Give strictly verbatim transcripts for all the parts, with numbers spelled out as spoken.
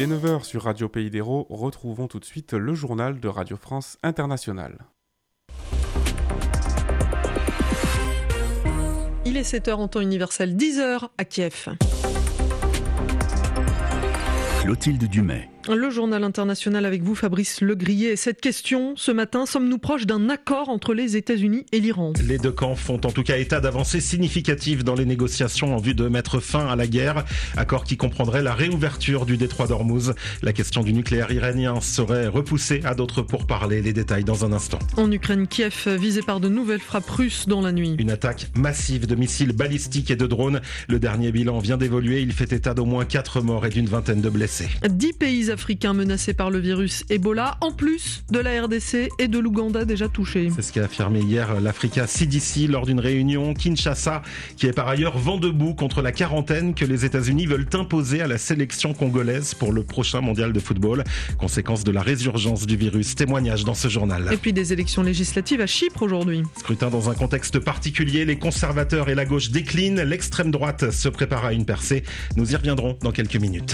Il est neuf heures sur Radio Pays d'Hérault. Retrouvons tout de suite le journal de Radio France Internationale. Il est sept heures en temps universel, dix heures à Kiev. Clotilde Dumais. Le journal international avec vous, Fabrice Legrier. Et cette question, ce matin, sommes-nous proches d'un accord entre les États-Unis et l'Iran ? Les deux camps font en tout cas état d'avancées significatives dans les négociations en vue de mettre fin à la guerre. Accord qui comprendrait la réouverture du détroit d'Ormuz. La question du nucléaire iranien serait repoussée à d'autres pourparlers. Les détails dans un instant. En Ukraine, Kiev visé par de nouvelles frappes russes dans la nuit. Une attaque massive de missiles balistiques et de drones. Le dernier bilan vient d'évoluer. Il fait état d'au moins quatre morts et d'une vingtaine de blessés. Dix pays africains menacés par le virus Ebola, en plus de la R D C et de l'Ouganda déjà touchés. C'est ce qu'a affirmé hier l'Africa C D C lors d'une réunion. Kinshasa, qui est par ailleurs vent debout contre la quarantaine que les États-Unis veulent imposer à la sélection congolaise pour le prochain mondial de football. Conséquence de la résurgence du virus. Témoignage dans ce journal. Et puis des élections législatives à Chypre aujourd'hui. Scrutin dans un contexte particulier. Les conservateurs et la gauche déclinent. L'extrême droite se prépare à une percée. Nous y reviendrons dans quelques minutes.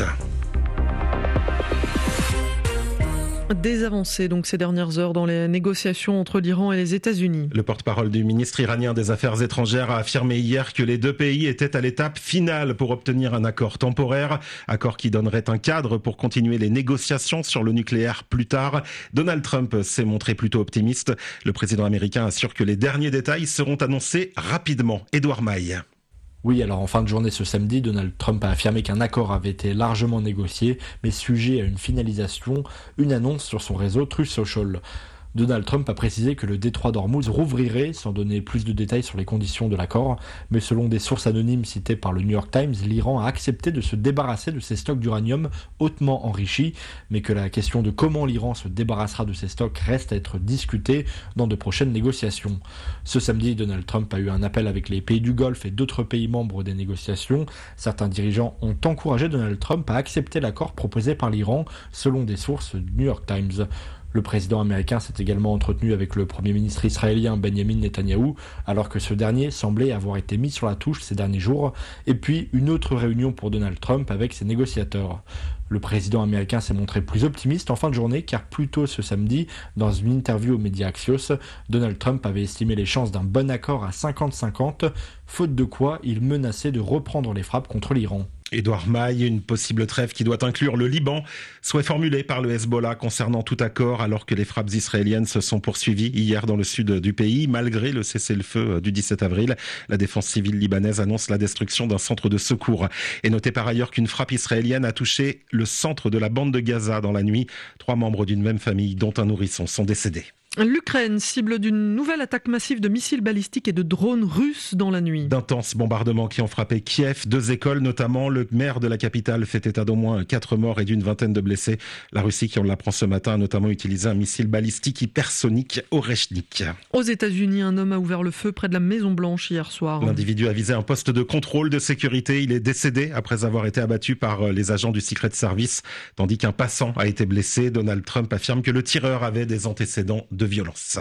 Des avancées donc ces dernières heures dans les négociations entre l'Iran et les États-Unis. Le porte-parole du ministre iranien des Affaires étrangères a affirmé hier que les deux pays étaient à l'étape finale pour obtenir un accord temporaire, accord qui donnerait un cadre pour continuer les négociations sur le nucléaire plus tard. Donald Trump s'est montré plutôt optimiste. Le président américain assure que les derniers détails seront annoncés rapidement. Édouard Maille. Oui, alors en fin de journée ce samedi, Donald Trump a affirmé qu'un accord avait été largement négocié, mais sujet à une finalisation, une annonce sur son réseau Truth Social. Donald Trump a précisé que le détroit d'Ormuz rouvrirait, sans donner plus de détails sur les conditions de l'accord, mais selon des sources anonymes citées par le New York Times, l'Iran a accepté de se débarrasser de ses stocks d'uranium hautement enrichis, mais que la question de comment l'Iran se débarrassera de ses stocks reste à être discutée dans de prochaines négociations. Ce samedi, Donald Trump a eu un appel avec les pays du Golfe et d'autres pays membres des négociations. Certains dirigeants ont encouragé Donald Trump à accepter l'accord proposé par l'Iran, selon des sources du New York Times. Le président américain s'est également entretenu avec le premier ministre israélien Benjamin Netanyahou, alors que ce dernier semblait avoir été mis sur la touche ces derniers jours, et puis une autre réunion pour Donald Trump avec ses négociateurs. Le président américain s'est montré plus optimiste en fin de journée, car plus tôt ce samedi, dans une interview aux médias Axios, Donald Trump avait estimé les chances d'un bon accord à cinquante cinquante, faute de quoi il menaçait de reprendre les frappes contre l'Iran. Édouard Maille, une possible trêve qui doit inclure le Liban, souhait formulé par le Hezbollah concernant tout accord alors que les frappes israéliennes se sont poursuivies hier dans le sud du pays. Malgré le cessez-le-feu du dix-sept avril, la défense civile libanaise annonce la destruction d'un centre de secours. Et notez par ailleurs qu'une frappe israélienne a touché le centre de la bande de Gaza dans la nuit. Trois membres d'une même famille, dont un nourrisson, sont décédés. L'Ukraine, cible d'une nouvelle attaque massive de missiles balistiques et de drones russes dans la nuit. D'intenses bombardements qui ont frappé Kiev, deux écoles notamment. Le maire de la capitale fait état d'au moins quatre morts et d'une vingtaine de blessés. La Russie, qui on l'apprend ce matin, a notamment utilisé un missile balistique hypersonique Oreshnik. Aux États-Unis, un homme a ouvert le feu près de la Maison-Blanche hier soir. L'individu a visé un poste de contrôle de sécurité. Il est décédé après avoir été abattu par les agents du Secret Service, tandis qu'un passant a été blessé. Donald Trump affirme que le tireur avait des antécédents de violence.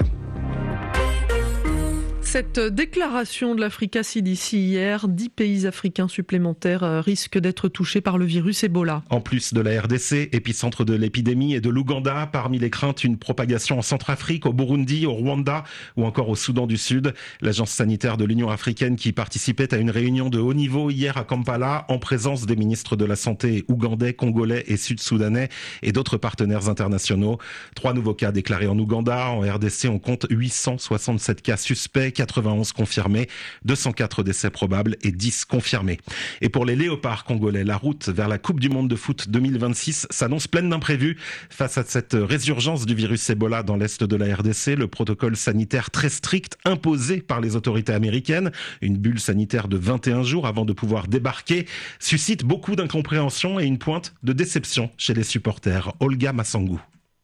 Cette déclaration de l'Africa C D C hier, dix pays africains supplémentaires risquent d'être touchés par le virus Ebola. En plus de la R D C, épicentre de l'épidémie, et de l'Ouganda, parmi les craintes, une propagation en Centrafrique, au Burundi, au Rwanda ou encore au Soudan du Sud. L'agence sanitaire de l'Union africaine qui participait à une réunion de haut niveau hier à Kampala en présence des ministres de la Santé ougandais, congolais et sud-soudanais et d'autres partenaires internationaux. Trois nouveaux cas déclarés en Ouganda. En R D C, on compte huit cent soixante-sept cas suspects, quatre-vingt-onze confirmés, deux cent quatre décès probables et dix confirmés. Et pour les léopards congolais, la route vers la Coupe du Monde de foot deux mille vingt-six s'annonce pleine d'imprévus. Face à cette résurgence du virus Ebola dans l'est de la R D C, le protocole sanitaire très strict imposé par les autorités américaines, une bulle sanitaire de vingt et un jours avant de pouvoir débarquer, suscite beaucoup d'incompréhension et une pointe de déception chez les supporters. Olga Massangou.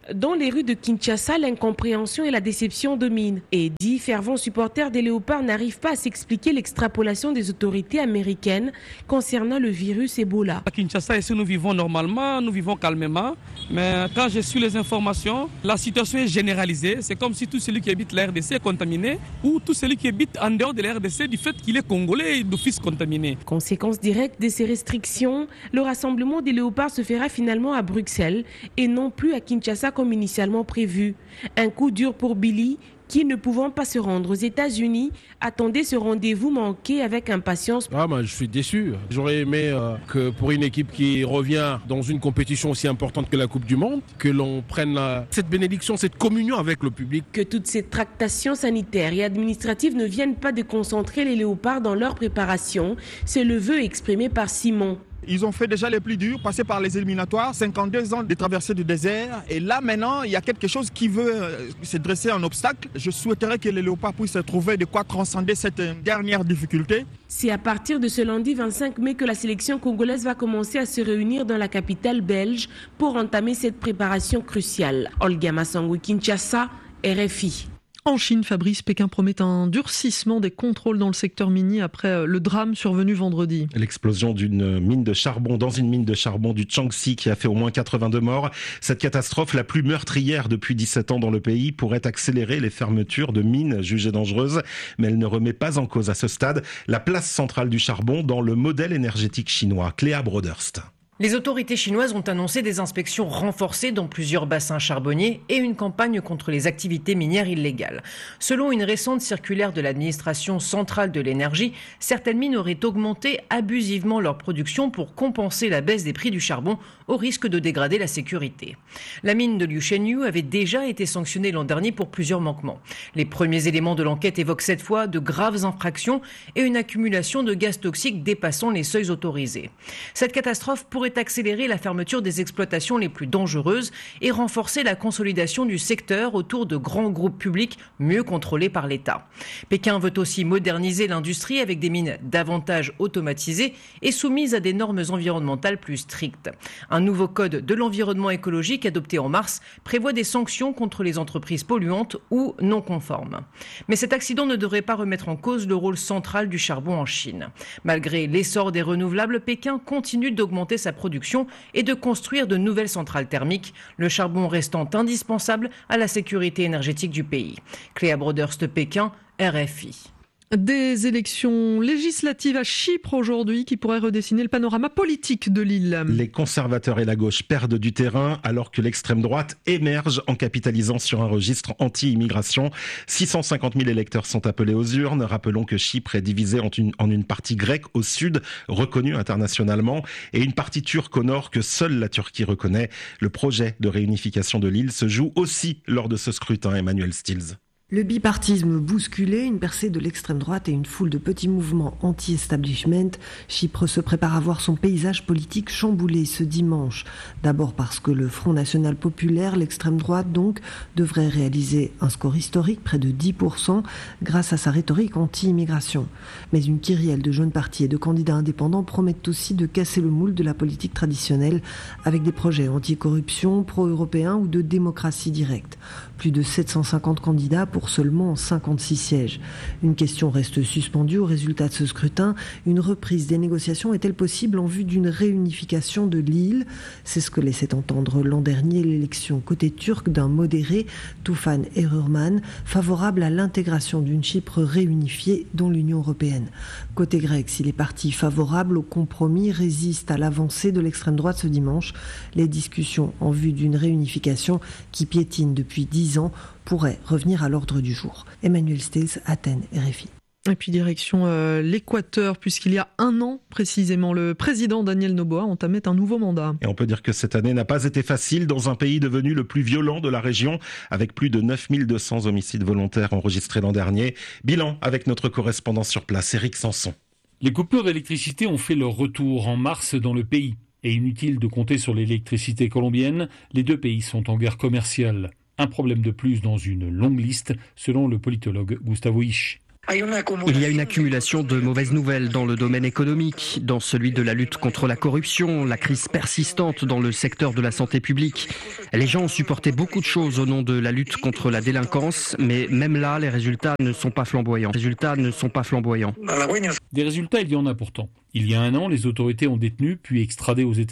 Dans les rues de Kinshasa, l'incompréhension et la déception dominent. Et dix fervents supporters des léopards n'arrivent pas à s'expliquer l'extrapolation des autorités américaines concernant le virus Ebola. À Kinshasa, ici, nous vivons normalement, nous vivons calmement. Mais quand j'ai su les informations, la situation est généralisée. C'est comme si tout celui qui habite la R D C est contaminé ou tout celui qui habite en dehors de la R D C du fait qu'il est congolais et d'office contaminé. Conséquence directe de ces restrictions, le rassemblement des léopards se fera finalement à Bruxelles et non plus à Kinshasa comme initialement prévu. Un coup dur pour Billy, qui, ne pouvant pas se rendre aux États-Unis, attendait ce rendez-vous manqué avec impatience. Ah ben, je suis déçu. J'aurais aimé euh, que pour une équipe qui revient dans une compétition aussi importante que la Coupe du Monde, que l'on prenne la, cette bénédiction, cette communion avec le public. Que toutes ces tractations sanitaires et administratives ne viennent pas déconcentrer les léopards dans leur préparation, c'est le vœu exprimé par Simon. Ils ont fait déjà les plus durs, passé par les éliminatoires, cinquante-deux ans de traversée du désert. Et là, maintenant, il y a quelque chose qui veut euh, se dresser en obstacle. Je souhaiterais que les léopards puissent trouver de quoi transcender cette dernière difficulté. C'est à partir de ce lundi vingt-cinq mai que la sélection congolaise va commencer à se réunir dans la capitale belge pour entamer cette préparation cruciale. Olga Massangou, Kinshasa, R F I. En Chine, Fabrice, Pékin promet un durcissement des contrôles dans le secteur minier après le drame survenu vendredi. L'explosion d'une mine de charbon dans une mine de charbon du Jiangxi qui a fait au moins quatre-vingt-deux morts. Cette catastrophe, la plus meurtrière depuis dix-sept ans dans le pays, pourrait accélérer les fermetures de mines jugées dangereuses. Mais elle ne remet pas en cause à ce stade la place centrale du charbon dans le modèle énergétique chinois. Cléa Broderst. Les autorités chinoises ont annoncé des inspections renforcées dans plusieurs bassins charbonniers et une campagne contre les activités minières illégales. Selon une récente circulaire de l'administration centrale de l'énergie, certaines mines auraient augmenté abusivement leur production pour compenser la baisse des prix du charbon au risque de dégrader la sécurité. La mine de Liu Shenyu avait déjà été sanctionnée l'an dernier pour plusieurs manquements. Les premiers éléments de l'enquête évoquent cette fois de graves infractions et une accumulation de gaz toxiques dépassant les seuils autorisés. Cette catastrophe pourrait accélérer la fermeture des exploitations les plus dangereuses et renforcer la consolidation du secteur autour de grands groupes publics mieux contrôlés par l'État. Pékin veut aussi moderniser l'industrie avec des mines davantage automatisées et soumises à des normes environnementales plus strictes. Un nouveau code de l'environnement écologique adopté en mars prévoit des sanctions contre les entreprises polluantes ou non conformes. Mais cet accident ne devrait pas remettre en cause le rôle central du charbon en Chine. Malgré l'essor des renouvelables, Pékin continue d'augmenter sa production et de construire de nouvelles centrales thermiques, le charbon restant indispensable à la sécurité énergétique du pays. Cléa Broderst, Pékin, R F I. Des élections législatives à Chypre aujourd'hui qui pourraient redessiner le panorama politique de l'île. Les conservateurs et la gauche perdent du terrain alors que l'extrême droite émerge en capitalisant sur un registre anti-immigration. six cent cinquante mille électeurs sont appelés aux urnes. Rappelons que Chypre est divisée en une, en une partie grecque au sud, reconnue internationalement, et une partie turque au nord que seule la Turquie reconnaît. Le projet de réunification de l'île se joue aussi lors de ce scrutin, Emmanuel Stills. Le bipartisme bousculé, une percée de l'extrême droite et une foule de petits mouvements anti-establishment, Chypre se prépare à voir son paysage politique chamboulé ce dimanche. D'abord parce que le Front National Populaire, l'extrême droite donc, devrait réaliser un score historique, près de dix pour cent, grâce à sa rhétorique anti-immigration. Mais une kyrielle de jeunes partis et de candidats indépendants promettent aussi de casser le moule de la politique traditionnelle avec des projets anti-corruption, pro-européens ou de démocratie directe. Plus de sept cent cinquante candidats pour seulement cinquante-six sièges. Une question reste suspendue au résultat de ce scrutin. Une reprise des négociations est-elle possible en vue d'une réunification de l'île ? C'est ce que laissait entendre l'an dernier l'élection côté turc d'un modéré, Tufan Erurman, favorable à l'intégration d'une Chypre réunifiée dans l'Union européenne. Côté grec, si les partis favorables au compromis résistent à l'avancée de l'extrême droite ce dimanche, les discussions en vue d'une réunification qui piétine depuis dix ans pourrait revenir à l'ordre du jour. Emmanuel Stills, Athènes, R F I. Et puis direction euh, l'Équateur, puisqu'il y a un an précisément, le président Daniel Noboa entamait un nouveau mandat. Et on peut dire que cette année n'a pas été facile dans un pays devenu le plus violent de la région, avec plus de neuf mille deux cents homicides volontaires enregistrés l'an dernier. Bilan avec notre correspondant sur place, Éric Sanson. Les coupures d'électricité ont fait leur retour en mars dans le pays. Et inutile de compter sur l'électricité colombienne, les deux pays sont en guerre commerciale. Un problème de plus dans une longue liste, selon le politologue Gustavo Isch. Il y a une accumulation de mauvaises nouvelles dans le domaine économique, dans celui de la lutte contre la corruption, la crise persistante dans le secteur de la santé publique. Les gens ont supporté beaucoup de choses au nom de la lutte contre la délinquance, mais même là, les résultats ne sont pas flamboyants. Les résultats ne sont pas flamboyants. Des résultats, il y en a pourtant. Il y a un an, les autorités ont détenu puis extradé aux États-Unis